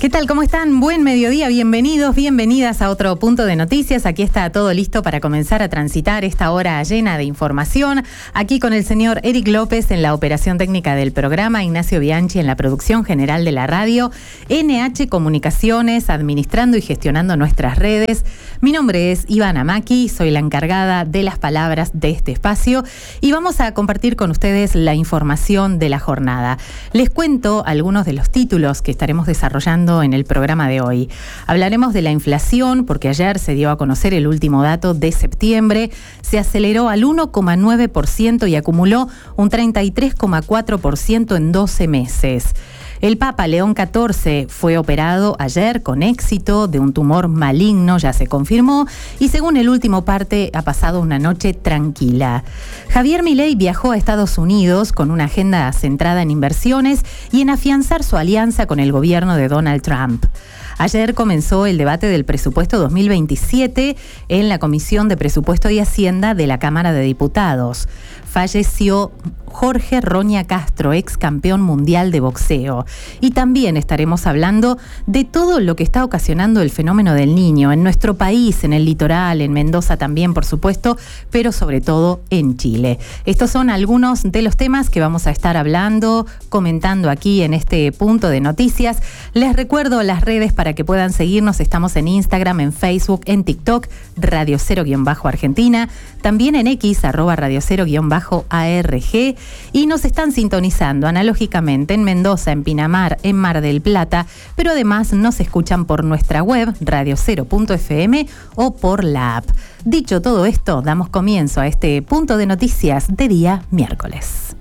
¿Qué tal? ¿Cómo están? Buen mediodía, bienvenidos, bienvenidas a otro punto de noticias. Aquí está todo listo para comenzar a transitar esta hora llena de información. Aquí con el señor Eric López en la operación técnica del programa, Ignacio Bianchi en la producción general de la radio, NH Comunicaciones administrando y gestionando nuestras redes. Mi nombre es Ivana Maki, soy la encargada de las palabras de este espacio y vamos a compartir con ustedes la información de la jornada. Les cuento algunos de los títulos que estaremos desarrollando en el programa de hoy. Hablaremos de la inflación porque ayer se dio a conocer el último dato de septiembre. Se aceleró al 1,9% y acumuló un 33,4% en 12 meses. El Papa León XIV fue operado ayer con éxito de un tumor maligno, ya se confirmó, y según el último parte ha pasado una noche tranquila. Javier Milei viajó a Estados Unidos con una agenda centrada en inversiones y en afianzar su alianza con el gobierno de Donald Trump. Ayer comenzó el debate del presupuesto 2027 en la Comisión de Presupuesto y Hacienda de la Cámara de Diputados. Falleció Jorge Roña Castro, ex campeón mundial de boxeo. Y también estaremos hablando de todo lo que está ocasionando el fenómeno del Niño en nuestro país, en el litoral, en Mendoza también, por supuesto, pero sobre todo en Chile. Estos son algunos de los temas que vamos a estar hablando, comentando aquí en este punto de noticias. Les recuerdo las redes para que puedan seguirnos. Estamos en Instagram, en Facebook, en TikTok, Radio 0-Argentina, también en X, @Radio 0-ARG, y nos están sintonizando analógicamente en Mendoza, en Pinamar, en Mar del Plata, pero además nos escuchan por nuestra web, radio0.fm o por la app. Dicho todo esto, damos comienzo a este punto de noticias de día miércoles.